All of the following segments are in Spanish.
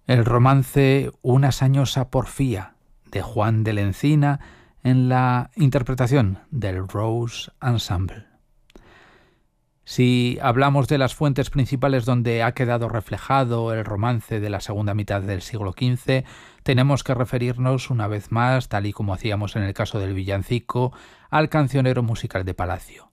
El romance Una sañosa porfía de Juan de la Encina en la interpretación del Rose Ensemble. Si hablamos de las fuentes principales donde ha quedado reflejado el romance de la segunda mitad del siglo XV, tenemos que referirnos una vez más, tal y como hacíamos en el caso del villancico, al Cancionero musical de Palacio.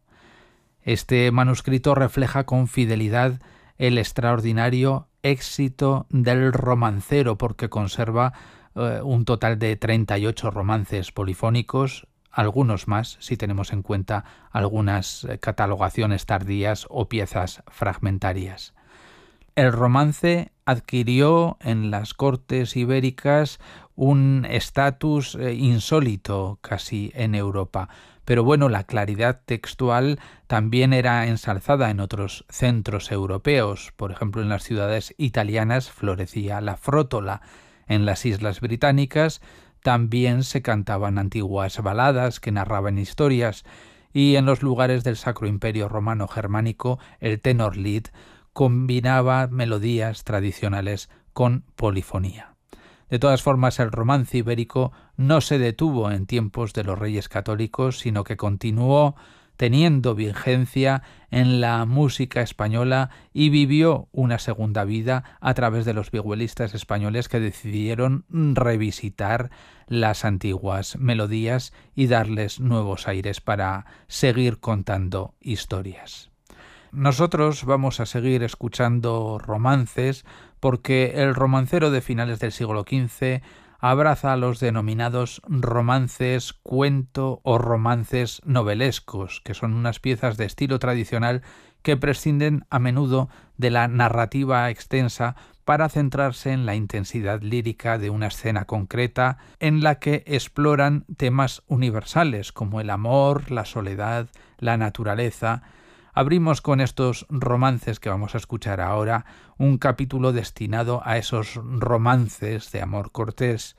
Este manuscrito refleja con fidelidad el extraordinario éxito del romancero, porque conserva un total de 38 romances polifónicos, algunos más si tenemos en cuenta algunas catalogaciones tardías o piezas fragmentarias. El romance adquirió en las cortes ibéricas un estatus insólito casi en Europa, pero bueno, la claridad textual también era ensalzada en otros centros europeos. Por ejemplo, en las ciudades italianas florecía la frótola. En las islas británicas también se cantaban antiguas baladas que narraban historias, y en los lugares del Sacro Imperio Romano Germánico el tenorlied combinaba melodías tradicionales con polifonía. De todas formas, el romance ibérico no se detuvo en tiempos de los Reyes Católicos, sino que continuó teniendo vigencia en la música española y vivió una segunda vida a través de los vihuelistas españoles que decidieron revisitar las antiguas melodías y darles nuevos aires para seguir contando historias. Nosotros vamos a seguir escuchando romances porque el romancero de finales del siglo XV abraza los denominados romances cuento o romances novelescos, que son unas piezas de estilo tradicional que prescinden a menudo de la narrativa extensa para centrarse en la intensidad lírica de una escena concreta en la que exploran temas universales como el amor, la soledad, la naturaleza. Abrimos con estos romances que vamos a escuchar ahora un capítulo destinado a esos romances de amor cortés,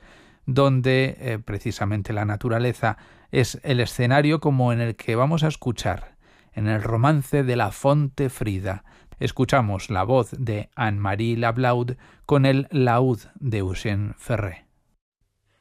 donde precisamente la naturaleza es el escenario, como en el que vamos a escuchar en el romance de la Fonte Frida. Escuchamos la voz de Anne-Marie Lablaud con el laúd de Eugène Ferré.